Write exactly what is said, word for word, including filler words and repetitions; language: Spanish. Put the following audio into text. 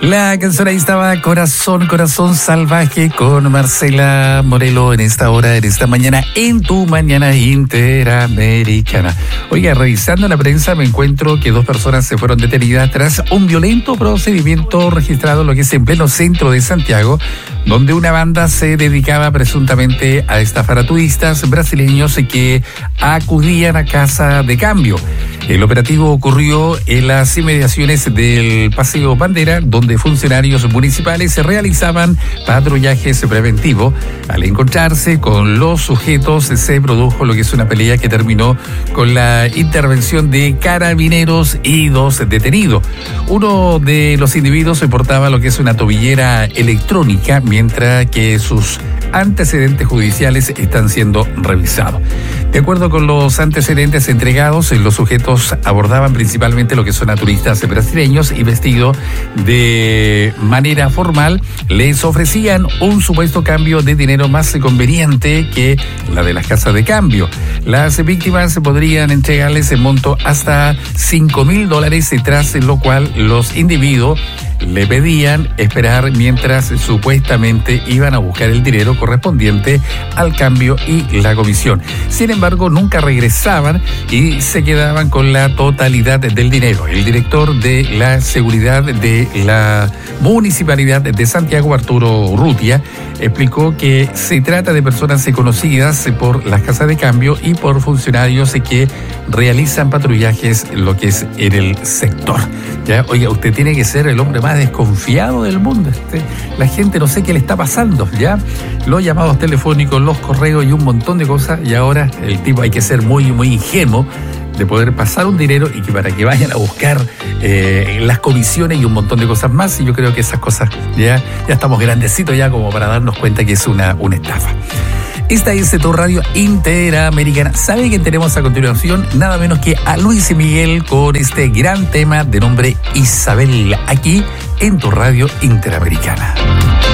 La canción ahí estaba Corazón, Corazón Salvaje con Marcela Morelo en esta hora, en esta mañana, en tu mañana interamericana. Oiga, revisando la prensa me encuentro que dos personas se fueron detenidas tras un violento procedimiento registrado en lo que es en pleno centro de Santiago, donde una banda se dedicaba presuntamente a estafar a turistas brasileños que acudían a casa de cambio. El operativo ocurrió en las inmediaciones del Paseo Bandera, donde funcionarios municipales se realizaban patrullajes preventivos. Al encontrarse con los sujetos se produjo lo que es una pelea que terminó con la intervención de carabineros y dos detenidos. Uno de los individuos portaba lo que es una tobillera electrónica, mientras que sus antecedentes judiciales están siendo revisados. De acuerdo con los antecedentes entregados, los sujetos abordaban principalmente lo que son a turistas brasileños y vestidos de manera formal les ofrecían un supuesto cambio de dinero más conveniente que la de las casas de cambio. Las víctimas podrían entregarles el monto hasta cinco mil dólares, tras lo cual los individuos le pedían esperar mientras supuestamente iban a buscar el dinero correspondiente al cambio y la comisión. Sin embargo, nunca regresaban y se quedaban con la totalidad del dinero. El director de la seguridad de la Municipalidad de Santiago, Arturo Urrutia, explicó que se trata de personas conocidas por las casas de cambio y por funcionarios que realizan patrullajes lo que es en el sector. Ya, oiga, usted tiene que ser el hombre más desconfiado del mundo. La gente no sé qué le está pasando, ya. Los llamados telefónicos, los correos y un montón de cosas, y ahora el tipo hay que ser muy, muy ingenuo de poder pasar un dinero y que para que vayan a buscar eh, las comisiones y un montón de cosas más. Y yo creo que esas cosas ya, ya estamos grandecitos ya como para darnos cuenta que es una, una estafa. Esta es Tu Radio Interamericana. ¿Sabe quién tenemos a continuación? Nada menos que a Luis Miguel con este gran tema de nombre Isabel, aquí en Tu Radio Interamericana.